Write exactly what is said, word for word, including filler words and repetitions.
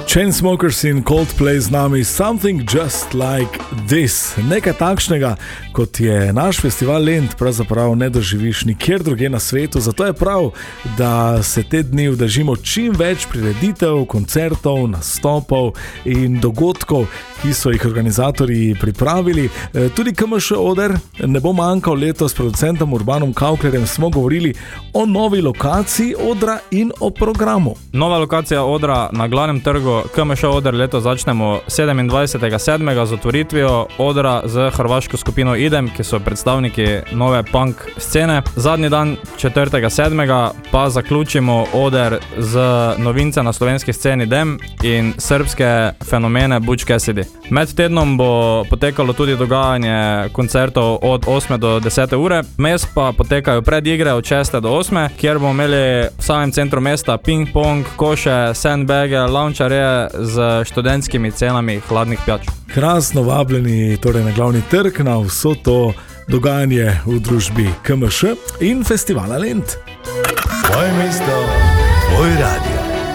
Chainsmokers in Coldplay z nami Something Just Like This. Nekaj takšnega, kot je naš festival Lent, pravzaprav ne doživiš nikjer druge na svetu, zato je prav, da se te dni udeležimo čim več prireditev, koncertov, nastopov in dogodkov, ki so jih organizatorji pripravili. Tudi K M Š Oder ne bo manjkal. Letos s producentom Urbanom Kavklerjem smo govorili o novi lokaciji Odra in o programu. Nova lokacija Odra na glavnem trgu K M Š Oder leto začnemo sedemindvajsetega sedmega z otvoritvijo Odra z hrvaško skupino Idem, ki so predstavniki nove punk scene. Zadnji dan četrtega sedmega pa zaključimo Oder z novince na slovenski sceni Dem in srbske fenomene Butch Cassidy. Med tednom bo potekalo tudi dogajanje koncertov od osme do desete ure. Mes pa potekajo predigre od šeste do osme, kjer bomo imeli v samem centru mesta ping-pong, koše, sandbage, launčarje z študentskimi cenami hladnih pijač. Krasno vabljeni torej na glavni trg na vso to dogajanje v družbi K M Š in festivala Lent. Moje mesto, tvoj radio.